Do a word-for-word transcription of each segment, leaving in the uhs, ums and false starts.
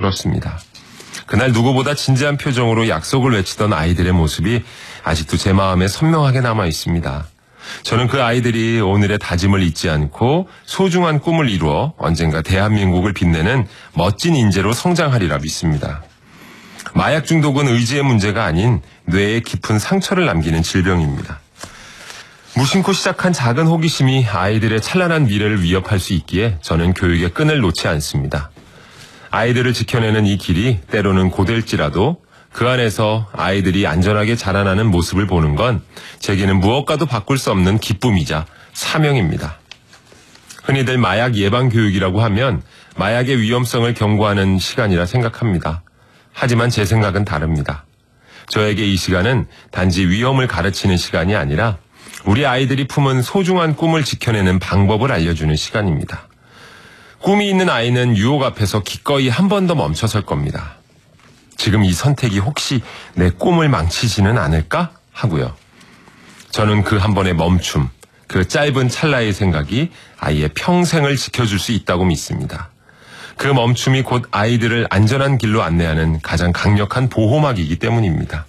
들었습니다. 그날 누구보다 진지한 표정으로 약속을 외치던 아이들의 모습이 아직도 제 마음에 선명하게 남아 있습니다. 저는 그 아이들이 오늘의 다짐을 잊지 않고 소중한 꿈을 이루어 언젠가 대한민국을 빛내는 멋진 인재로 성장하리라 믿습니다. 마약 중독은 의지의 문제가 아닌 뇌에 깊은 상처를 남기는 질병입니다. 무심코 시작한 작은 호기심이 아이들의 찬란한 미래를 위협할 수 있기에 저는 교육의 끈을 놓지 않습니다. 아이들을 지켜내는 이 길이 때로는 고될지라도 그 안에서 아이들이 안전하게 자라나는 모습을 보는 건 제게는 무엇과도 바꿀 수 없는 기쁨이자 사명입니다. 흔히들 마약 예방 교육이라고 하면 마약의 위험성을 경고하는 시간이라 생각합니다. 하지만 제 생각은 다릅니다. 저에게 이 시간은 단지 위험을 가르치는 시간이 아니라 우리 아이들이 품은 소중한 꿈을 지켜내는 방법을 알려주는 시간입니다. 꿈이 있는 아이는 유혹 앞에서 기꺼이 한 번 더 멈춰설 겁니다. 지금 이 선택이 혹시 내 꿈을 망치지는 않을까 하고요. 저는 그 한 번의 멈춤, 그 짧은 찰나의 생각이 아이의 평생을 지켜줄 수 있다고 믿습니다. 그 멈춤이 곧 아이들을 안전한 길로 안내하는 가장 강력한 보호막이기 때문입니다.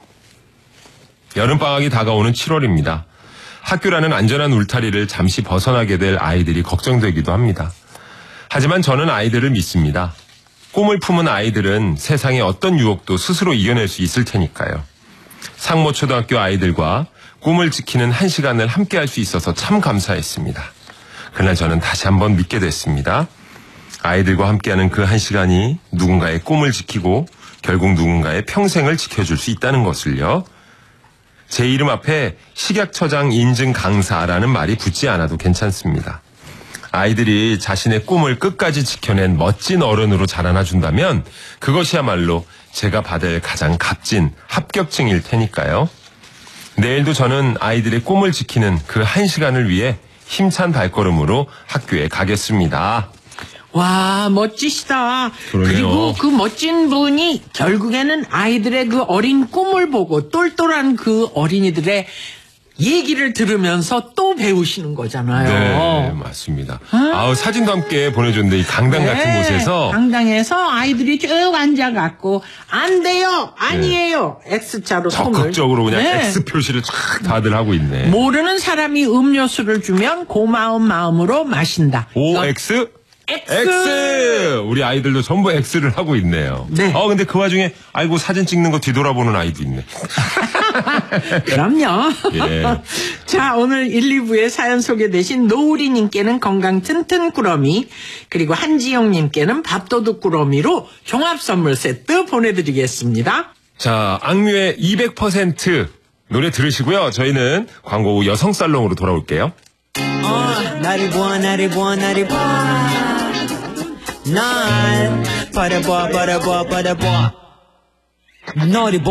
여름방학이 다가오는 칠월입니다. 학교라는 안전한 울타리를 잠시 벗어나게 될 아이들이 걱정되기도 합니다. 하지만 저는 아이들을 믿습니다. 꿈을 품은 아이들은 세상의 어떤 유혹도 스스로 이겨낼 수 있을 테니까요. 상모초등학교 아이들과 꿈을 지키는 한 시간을 함께 할 수 있어서 참 감사했습니다. 그날 저는 다시 한번 믿게 됐습니다. 아이들과 함께하는 그 한 시간이 누군가의 꿈을 지키고 결국 누군가의 평생을 지켜줄 수 있다는 것을요. 제 이름 앞에 식약처장 인증 강사라는 말이 붙지 않아도 괜찮습니다. 아이들이 자신의 꿈을 끝까지 지켜낸 멋진 어른으로 자라나준다면 그것이야말로 제가 받을 가장 값진 합격증일 테니까요. 내일도 저는 아이들의 꿈을 지키는 그 한 시간을 위해 힘찬 발걸음으로 학교에 가겠습니다. 와, 멋지시다. 그러네요. 그리고 그 멋진 분이 결국에는 아이들의 그 어린 꿈을 보고 똘똘한 그 어린이들의 얘기를 들으면서 또 배우시는 거잖아요. 네, 맞습니다. 아, 아우, 사진도 함께 보내줬는데 이 강당 네, 같은 곳에서 강당에서 아이들이 쭉 앉아갖고 안 돼요, 아니에요, 네. X자로 손을 적극적으로 그냥 네. X 표시를 쫙 다들 하고 있네. 모르는 사람이 음료수를 주면 고마운 마음으로 마신다. 오 엑스? X! X! 우리 아이들도 전부 X를 하고 있네요. 네. 어, 근데 그 와중에, 아이고, 사진 찍는 거 뒤돌아보는 아이도 있네. 그럼요. 예. 자, 오늘 일, 이 부에 사연 소개되신 노우리님께는 건강 튼튼 꾸러미, 그리고 한지영님께는 밥도둑 꾸러미로 종합 선물 세트 보내드리겠습니다. 자, 악뮤의 이백 퍼센트 노래 들으시고요. 저희는 광고 후 여성살롱으로 돌아올게요. 어, 나를 보아, 나를 보아, 나를 보아. 날 바라봐, 바라봐, 바라봐. 너를 보